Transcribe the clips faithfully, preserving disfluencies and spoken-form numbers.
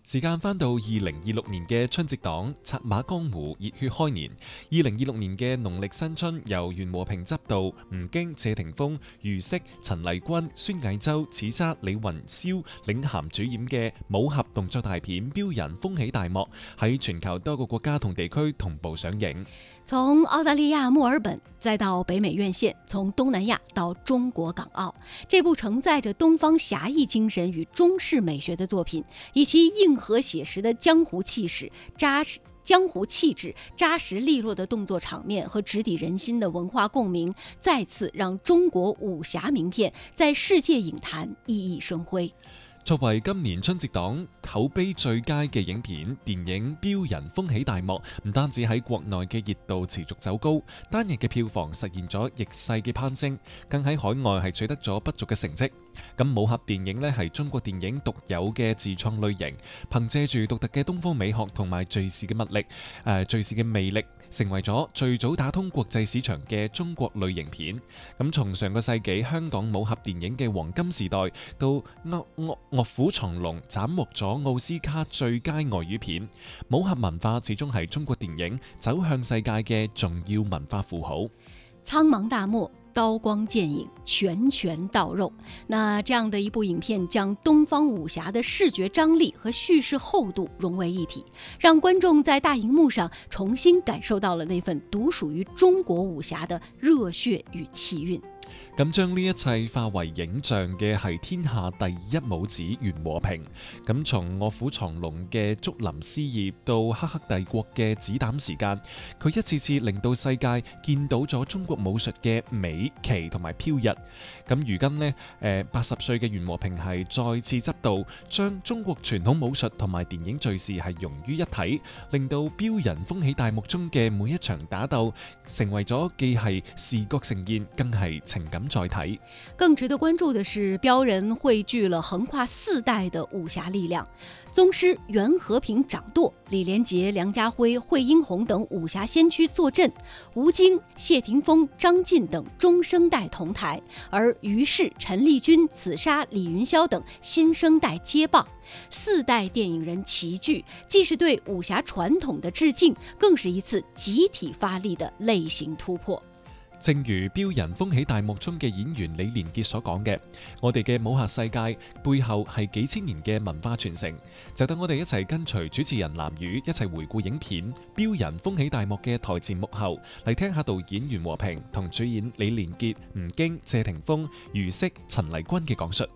時間翻到二零二六年嘅春節檔，策馬江湖熱血開年。二零二六年嘅農曆新春，由袁和平執導，吳京、謝霆鋒、余色、陳麗君、孫藝洲、齒沙、李雲霄領銜主演嘅武俠動作大片《飆人》風起大幕，喺全球多個國家同地區同步上映。 從澳大利亞墨爾本再到北美院線，從東南亞到中國港澳，這部承載着東方俠義精神與中式美學的作品，以其硬核寫實的江湖氣勢、扎實江湖氣質、扎實利落的動作場面和直抵人心的文化共鳴，再次讓中國武俠名片在世界影壇熠熠生輝。 作為今年春節檔口碑最佳嘅影片，電影《飆人》風起大幕，唔單止喺國內嘅熱度持續走高，單日嘅票房實現咗逆勢嘅攀升，更喺海外係取得咗不俗嘅成績。咁武俠電影呢係中國電影獨有嘅自創類型，憑借住獨特嘅東方美學同埋敘事嘅物力，誒敘事嘅魅力，成為咗最早打通國際市場嘅中國類型片。咁從上個世紀香港武俠電影嘅黃金時代，到《臥臥臥虎藏龍》斬獲咗奧斯卡最佳外語片，武俠文化始終係中國電影走向世界嘅重要文化符號。 蒼茫大漠，刀光劍影，拳拳到肉。那這樣的一部影片，將東方武俠的視覺張力和敘事厚度融為一體，讓觀眾在大熒幕上重新感受到了那份獨屬於中國武俠的熱血與氣韻。 咁將呢一切化為影像嘅係天下第一武子袁和平。咁從臥虎藏龍嘅竹林詩業到黑客帝國嘅子彈時間，佢一次次令到世界見到咗中國武術嘅美奇同埋飄逸。咁如今呢，誒八十歲嘅袁和平係再次執導，將中國傳統武術同埋電影敘事係融於一體，令到飆人風起大幕中嘅每一場打鬥成為咗既係視覺盛宴，更係情感載體。 更值得關注的是，飆人匯聚了橫跨四代的武俠力量，宗師袁和平掌舵，李連杰、梁家輝、惠英紅等武俠先驅坐鎮，吳京、謝霆鋒、張晉等中生代同台，而余氏、陳麗君、齒沙、李雲霄等新生代接棒，四代電影人齊聚，既是對武俠傳統的致敬，更是一次集體發力的類型突破。 正如《飆人》風起大幕中嘅演員李連杰所講嘅，我哋嘅武俠世界背後係幾千年嘅文化傳承。就等我哋一齊跟隨主持人藍宇一齊回顧影片《飆人》風起大幕嘅台前幕後，嚟聽下導演袁和平同主演李連杰、吳京、謝霆鋒、余色、陳麗君嘅講述。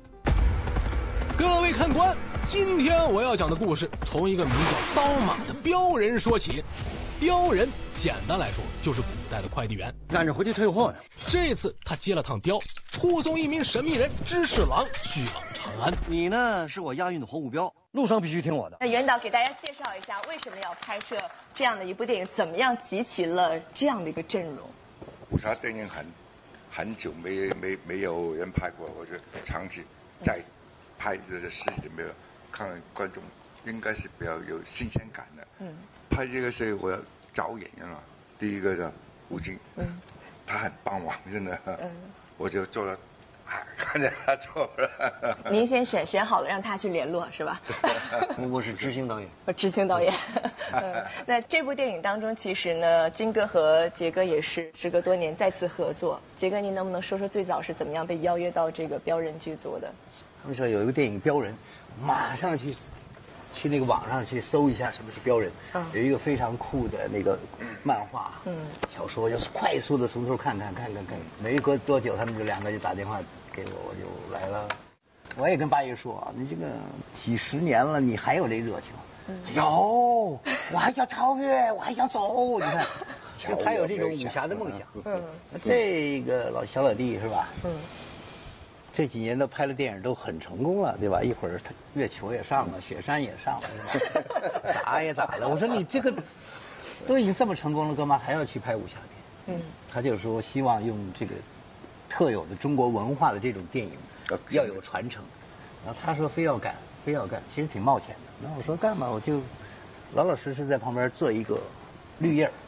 各位看官，今天我要講的故事從一個名叫刀馬的飆人說起。飆人簡單來說就是古代的快遞員， 趕着回去退貨呢。 這次他接了趟標，護送一名神秘人知識郎去往長安。 你呢，是我押運的活物標，路上必須聽我的。 那袁導給大家介紹一下，為什麼要拍攝這樣的一部電影？怎麼樣集齊了這樣的一個陣容？ 武俠電影很很久沒沒沒有人拍過，我就長期在拍這個事情，沒有看觀眾應該是比較有新鮮感的。嗯。拍這個時候我要找演員了，第一個就吳京，嗯，他很幫忙，真的，嗯，我就做了，看着他做了。 您先選選好了，讓他去聯絡，是吧？ 我是執行導演。 我執行導演。嗯，那這部電影當中，其實呢，金哥和傑哥也是時隔多年再次合作。傑哥，您能不能說說最早是怎麼樣被邀約到這個飆人劇組的？ 他們說有一個電影飆人，馬上去。去那個網上去搜一下什麼是飆人，嗯、有一個非常酷的那個漫畫、嗯、小說，就是快速的從頭看看看看看，沒隔多久他們就兩個就打電話給我，我就來了。我也跟八爺說啊，你這個幾十年了，你還有這熱情？嗯、有，我還想超越，我還想走。你看，就他有這種武俠的夢想。嗯，這個老小老弟是吧？嗯。這幾年都拍了電影都很成功了，對吧？一會兒他月球也上了，雪山也上了，打也打了。我說你這個都已經這麼成功了，幹嘛還要去拍武俠片？嗯，他就說希望用這個特有的中國文化的這種電影要有傳承。然後他說非要幹，非要幹，其實挺冒險的。那我說幹嘛？我就老老實實在旁邊做一個綠葉，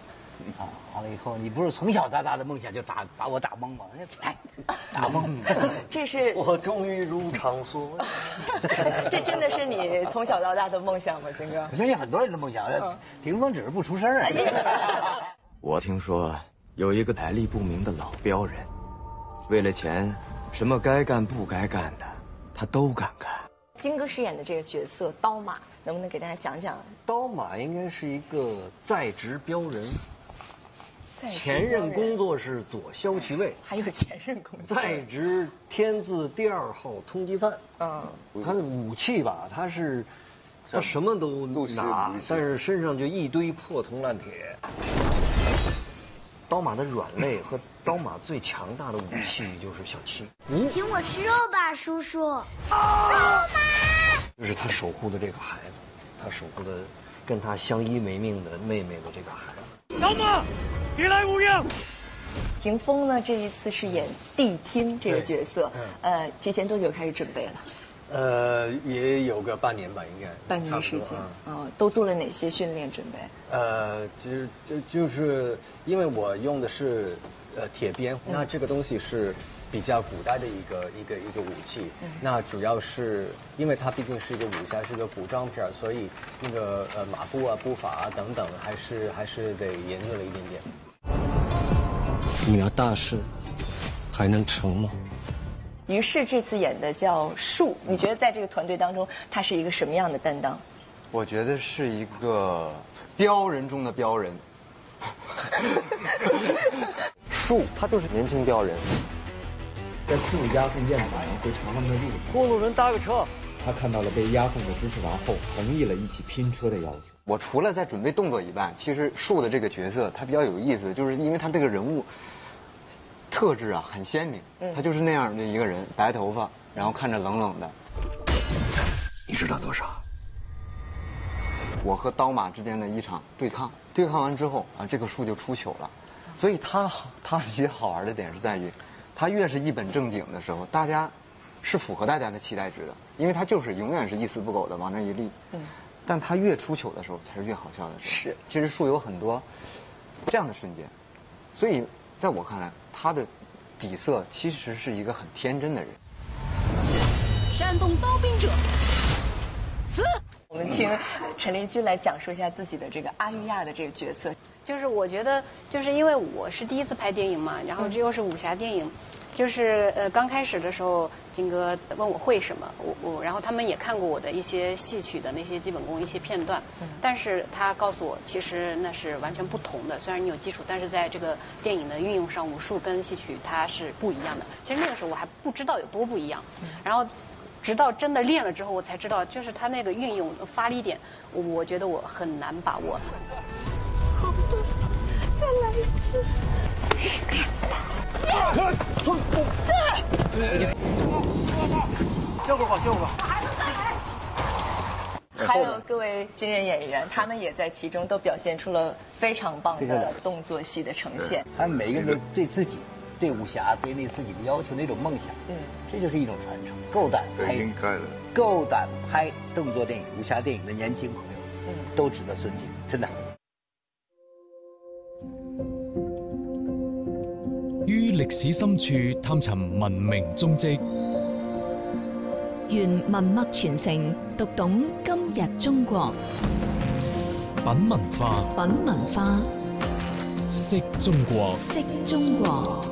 啊，完了以后，你不是从小到大的梦想就打把我打懵吗？来，打懵。 这是我终于如偿所愿。 这真的是你从小到大的梦想吗，金哥？ 我相信很多人的梦想，霆锋只是不出声而已。 我听说有一个来历不明的老镖人，为了钱，什么该干不该干的，他都敢干。 金哥饰演的这个角色刀马，能不能给大家讲讲？ 刀马应该是一个在职镖人， 在职前任工作是左骁骑卫， 还有前任工作， 在职天字第二号通缉犯。 嗯， 他的武器吧，他是他什么都拿，但是身上就一堆破铜烂铁。刀马的软肋和刀马最强大的武器就是小七。 嗯，请我吃肉吧，叔叔。 啊、 肉吗？ 这是他守护的这个孩子，他守护的跟他相依为命的妹妹的这个孩子。 刀马，别来无恙。 霆锋呢，这一次是演谛听这个角色，嗯、呃，提前多久开始准备了？ 呃，也有个半年吧，应该。 半年时间，哦，都做了哪些训练准备？ 呃，就就就是因为我用的是呃铁鞭，嗯、那这个东西是比较古代的一个一个一个武器。嗯、那主要是因为它毕竟是一个武侠，是个古装片，所以那个呃马步啊、步法啊等等，还是还是得研究了一点点。 你要大事还能成吗？ 于是这次演的叫树，你觉得在这个团队当中，他是一个什么样的担当？ 我觉得是一个彪人中的彪人。 树，他就是年轻彪人。 在四五家送燕子们回长安的路上， 过路人搭个车。 他看到了被押送的知识王后，同意了一起拼车的要求。 我除了在准备动作以外，其实树的这个角色他比较有意思，就是因为他这个人物特质啊很鲜明，他就是那样的一个人，白头发，然后看着冷冷的。 你知道多少？ 我和刀马之间的一场对抗，对抗完之后啊，这个树就出糗了。所以他他一些好玩的点是在于，他越是一本正经的时候，大家是符合大家的期待值的，因为他就是永远是一丝不苟的往那一立。嗯。但他越出糗的时候，才是越好笑的时候。 是。 其实树有很多这样的瞬间，所以在我看来，他的底色其实是一个很天真的人。 山东刀兵者，死！ 我们听陈琳君来讲述一下自己的这个阿玉亚的这个角色。 就是我觉得，就是因为我是第一次拍电影嘛，然后这又是武侠电影，就是呃刚开始的时候，金哥问我会什么，我我然后他们也看过我的一些戏曲的那些基本功一些片段，但是他告诉我，其实那是完全不同的。虽然你有基础，但是在这个电影的运用上，武术跟戏曲它是不一样的。其实那个时候我还不知道有多不一样，然后直到真的练了之后，我才知道，就是他那个运用发力点，我我觉得我很难把握。 好的，再来一次。 笑会儿吧，笑会儿吧。 还有各位新人演员，他们也在其中都表现出了非常棒的动作戏的呈现。 他们每一个人都对自己、对武侠、对那自己的要求那种梦想，嗯，这就是一种传承。够胆拍，够胆拍动作电影、武侠电影的年轻朋友，嗯，都值得尊敬，真的。 於歷史深處探尋文明蹤跡， 願文脈傳承，讀懂今日中國。 品文化， 品文化， 識中國， 識中國。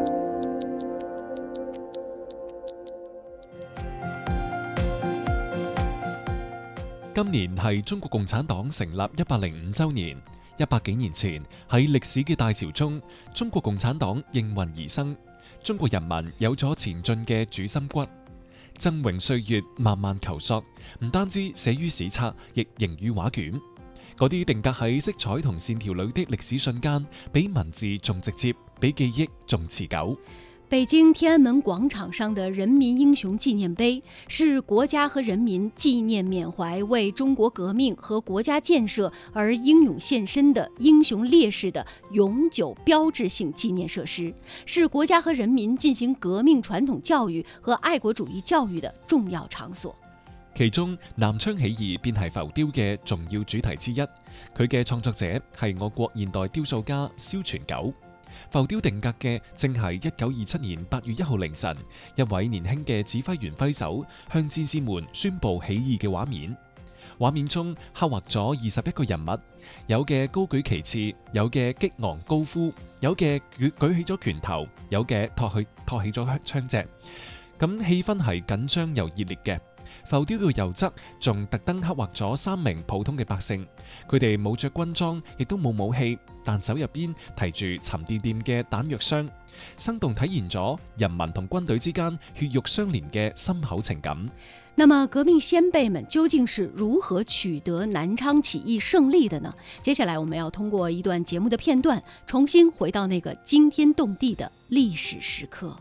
今年係中國共產黨成立一百零五週年。一百幾年前，喺歷史嘅大潮中，中國共產黨應運而生，中國人民有咗前進嘅主心骨。崢嶸歲月，漫漫求索，唔單止寫於史冊，亦凝於畫卷。嗰啲定格喺色彩同線條裏的歷史瞬間，比文字仲直接，比記憶仲持久。 北京天安门广场上的人民英雄纪念碑是国家和人民纪念缅怀为中国革命和国家建设而英勇献身的英雄烈士的永久标志性纪念设施，是国家和人民进行革命传统教育和爱国主义教育的重要场所。 其中南昌起義便係浮雕嘅重要主題之一。佢嘅創作者係我國現代雕塑家蕭傳九。浮雕定格嘅正係一九二七年八月一號凌晨，一位年輕嘅指揮員揮手向戰士們宣布起義嘅畫面。畫面中刻畫咗二十一個人物，有嘅高舉旗幟，有嘅激昂高呼，有嘅舉舉起咗拳頭，有嘅托起托起咗槍隻。咁氣氛係緊張又熱烈嘅。浮雕嘅右側仲特登刻畫咗三名普通嘅百姓，佢哋冇着軍裝，亦都冇武器，但手入邊提住沉甸甸嘅彈藥箱，生動體現咗人民同軍隊之間血肉相連嘅深厚情感。 那麼革命先輩們究竟是如何取得南昌起義勝利的呢？接下來我們要通過一段節目的片段，重新回到那個驚天動地的歷史時刻。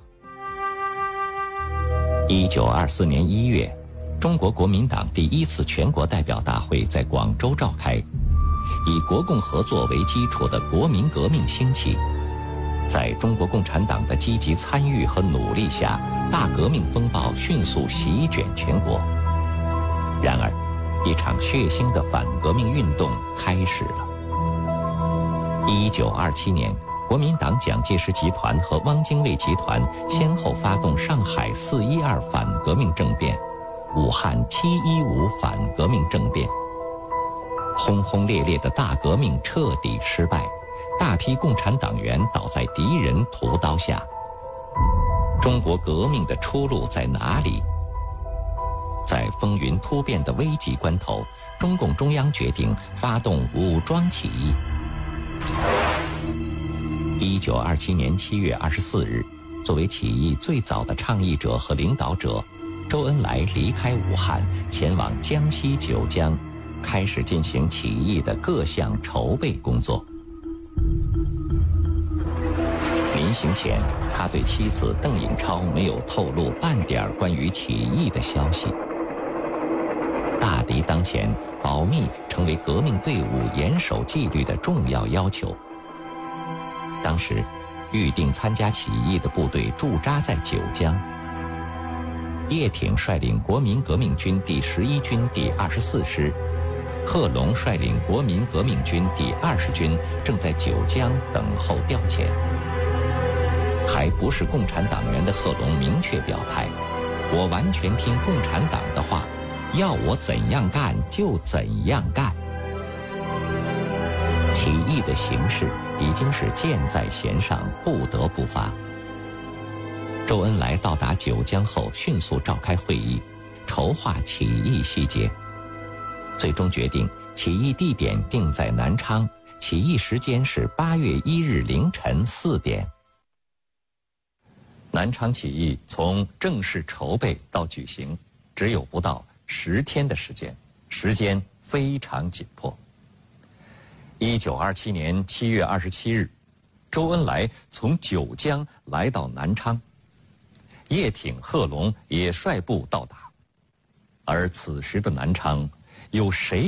一九二四年一月，中國國民黨第一次全國代表大會在廣州召開，以國共合作為基礎的國民革命興起。在中國共產黨的積極參與和努力下，大革命風暴迅速席捲全國。然而，一場血腥的反革命運動開始了。一九二七年，國民黨蔣介石集團和汪精衛集團先後發動上海四一二反革命政變、武漢七一五反革命政變，轟轟烈烈的大革命徹底失敗。大批共產黨員倒在敵人屠刀下。中國革命的出路在哪裡？在風雲突變的危急關頭，中共中央決定發動武裝起義。一九二七年七月二十四日，作為起義最早的倡議者和領導者，周恩來離開武漢，前往江西九江，開始進行起義的各項籌備工作。臨行前，他對妻子鄧穎超沒有透露半點關於起義的消息。大敵當前，保密成為革命隊伍嚴守紀律的重要要求。當時，預定參加起義的部隊駐紮在九江。葉挺率領國民革命軍第十一軍第二十四師，賀龍率領國民革命軍第二十軍正在九江等候調遣。還不是共產黨員的賀龍明確表態：我完全聽共產黨的話，要我怎樣幹就怎樣幹。起義的形勢已經是箭在弦上，不得不發。周恩來到達九江後，迅速召開會議，籌劃起義細節。最終決定起義地點定在南昌，起義時間是八月一日凌晨四點。南昌起義從正式籌備到舉行，只有不到十天的時間，時間非常緊迫。一九二七年七月二十七日，周恩來從九江來到南昌，葉挺、賀龍也率部到達。而此時的南昌，有誰